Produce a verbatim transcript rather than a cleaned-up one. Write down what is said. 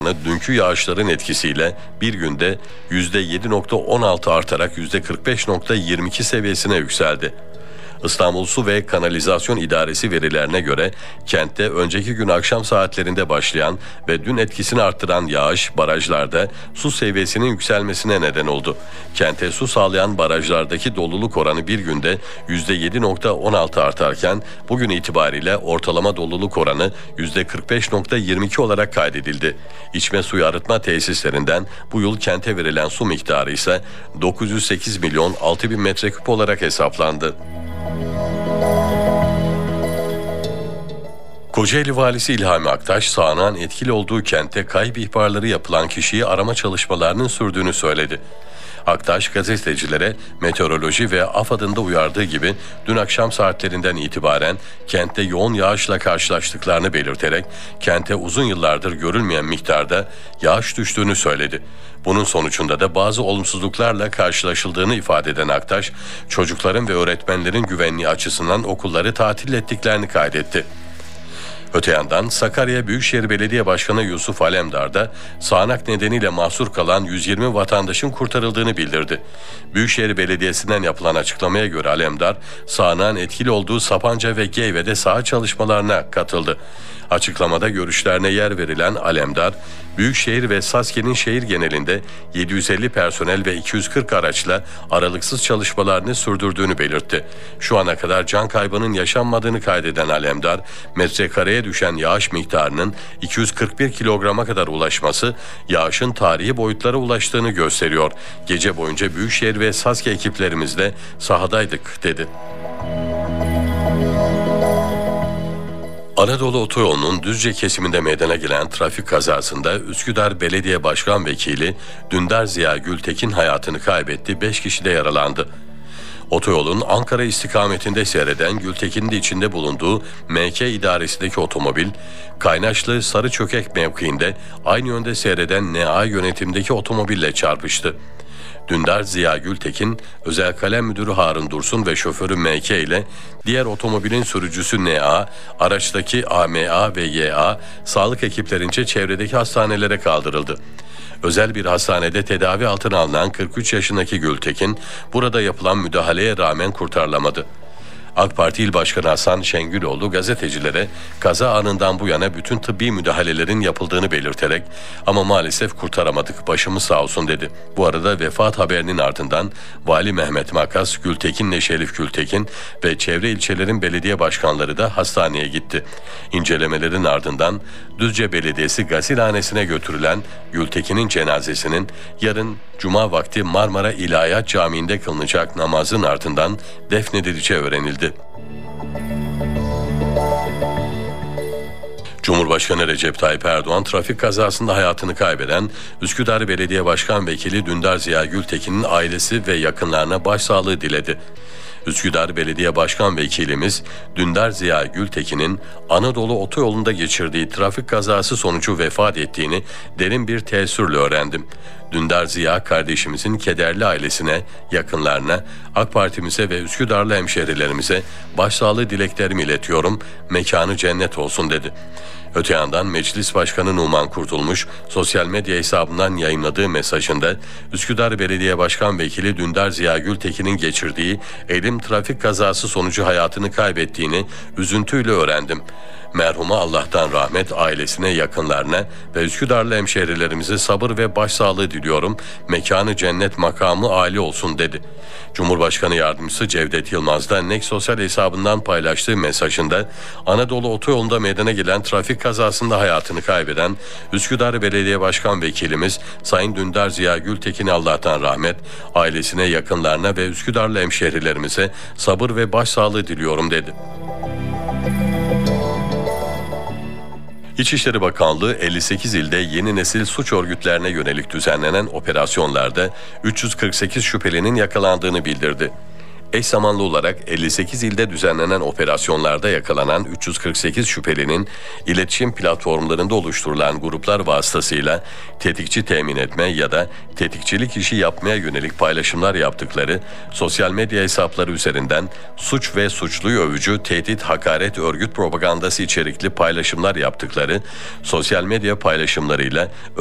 Dünkü yağışların etkisiyle bir günde yüzde yedi virgül on altı artarak yüzde kırk beş virgül yirmi iki seviyesine yükseldi. İstanbul Su ve Kanalizasyon İdaresi verilerine göre kentte önceki gün akşam saatlerinde başlayan ve dün etkisini arttıran yağış barajlarda su seviyesinin yükselmesine neden oldu. Kente su sağlayan barajlardaki doluluk oranı bir günde yüzde yedi virgül on altı artarken bugün itibariyle ortalama doluluk oranı yüzde kırk beş virgül yirmi iki olarak kaydedildi. İçme suyu arıtma tesislerinden bu yıl kente verilen su miktarı ise dokuz yüz sekiz milyon altı bin metreküp olarak hesaplandı. Kocaeli Valisi İlhami Aktaş, sağanağın etkili olduğu kentte kayıp ihbarları yapılan kişiyi arama çalışmalarının sürdüğünü söyledi. Aktaş, gazetecilere meteoroloji ve AFAD'ın uyardığı gibi dün akşam saatlerinden itibaren kentte yoğun yağışla karşılaştıklarını belirterek kente uzun yıllardır görülmeyen miktarda yağış düştüğünü söyledi. Bunun sonucunda da bazı olumsuzluklarla karşılaşıldığını ifade eden Aktaş, çocukların ve öğretmenlerin güvenliği açısından okulları tatil ettiklerini kaydetti. Öte yandan Sakarya Büyükşehir Belediye Başkanı Yusuf Alemdar da sağanak nedeniyle mahsur kalan yüz yirmi vatandaşın kurtarıldığını bildirdi. Büyükşehir Belediyesi'nden yapılan açıklamaya göre Alemdar, sağanağın etkili olduğu Sapanca ve Geyve'de saha çalışmalarına katıldı. Açıklamada görüşlerine yer verilen Alemdar, Büyükşehir ve Saske'nin şehir genelinde yedi yüz elli personel ve iki yüz kırk araçla aralıksız çalışmalarını sürdürdüğünü belirtti. Şu ana kadar can kaybının yaşanmadığını kaydeden Alemdar, metrekareye düşen yağış miktarının iki yüz kırk bir kilograma kadar ulaşması, yağışın tarihi boyutlara ulaştığını gösteriyor. Gece boyunca Büyükşehir ve Saske ekiplerimizle sahadaydık, dedi. Anadolu Otoyolu'nun Düzce kesiminde meydana gelen trafik kazasında Üsküdar Belediye Başkan Vekili Dündar Ziya Gültekin hayatını kaybetti, beş kişi de yaralandı. Otoyolun Ankara istikametinde seyreden Gültekin'in de içinde bulunduğu M K idaresindeki otomobil, Kaynaşlı Sarıçökek mevkiinde aynı yönde seyreden N A yönetimdeki otomobille çarpıştı. Dündar Ziya Gültekin, Özel Kalem Müdürü Harun Dursun ve şoförü M K ile diğer otomobilin sürücüsü N A, araçtaki A M A ve Y A sağlık ekiplerince çevredeki hastanelere kaldırıldı. Özel bir hastanede tedavi altına alınan kırk üç yaşındaki Gültekin, burada yapılan müdahaleye rağmen kurtarılamadı. AK Parti İl Başkanı Hasan Şengüloğlu gazetecilere kaza anından bu yana bütün tıbbi müdahalelerin yapıldığını belirterek ama maalesef kurtaramadık, başımız sağ olsun dedi. Bu arada vefat haberinin ardından Vali Mehmet Makas, Gültekin'le Şerif Gültekin ve çevre ilçelerin belediye başkanları da hastaneye gitti. İncelemelerin ardından Düzce Belediyesi Gasilhanesi'ne götürülen Gültekin'in cenazesinin yarın Cuma vakti Marmara İlahiyat Camii'nde kılınacak namazın ardından defnedileceği öğrenildi. Cumhurbaşkanı Recep Tayyip Erdoğan, trafik kazasında hayatını kaybeden Üsküdar Belediye Başkan Vekili Dündar Ziya Gültekin'in ailesi ve yakınlarına başsağlığı diledi. Üsküdar Belediye Başkan Vekilimiz Dündar Ziya Gültekin'in Anadolu Otoyolu'nda geçirdiği trafik kazası sonucu vefat ettiğini derin bir teessürle öğrendim. Dündar Ziya kardeşimizin kederli ailesine, yakınlarına, AK Parti'mize ve Üsküdarlı hemşehrilerimize başsağlığı dileklerimi iletiyorum, mekanı cennet olsun, dedi. Öte yandan Meclis Başkanı Numan Kurtulmuş, sosyal medya hesabından yayınladığı mesajında Üsküdar Belediye Başkan Vekili Dündar Ziya Gültekin'in geçirdiği elim trafik kazası sonucu hayatını kaybettiğini üzüntüyle öğrendim. Merhuma Allah'tan rahmet, ailesine, yakınlarına ve Üsküdarlı hemşehrilerimize sabır ve başsağlığı diliyorum. Mekanı cennet, makamı âli olsun, dedi. Cumhurbaşkanı Yardımcısı Cevdet Yılmaz da N E K sosyal hesabından paylaştığı mesajında Anadolu Otoyolu'nda meydana gelen trafik kazasında hayatını kaybeden Üsküdar Belediye Başkan Vekilimiz Sayın Dündar Ziya Gültekin'e Allah'tan rahmet, ailesine, yakınlarına ve Üsküdarlı hemşehrilerimize sabır ve başsağlığı diliyorum, dedi. İçişleri Bakanlığı elli sekiz ilde yeni nesil suç örgütlerine yönelik düzenlenen operasyonlarda üç yüz kırk sekiz şüphelinin yakalandığını bildirdi. Eş zamanlı olarak elli sekiz ilde düzenlenen operasyonlarda yakalanan üç yüz kırk sekiz şüphelinin iletişim platformlarında oluşturulan gruplar vasıtasıyla tetikçi temin etme ya da tetikçilik işi yapmaya yönelik paylaşımlar yaptıkları, sosyal medya hesapları üzerinden suç ve suçluyu övücü, tehdit, hakaret, örgüt propagandası içerikli paylaşımlar yaptıkları, sosyal medya paylaşımlarıyla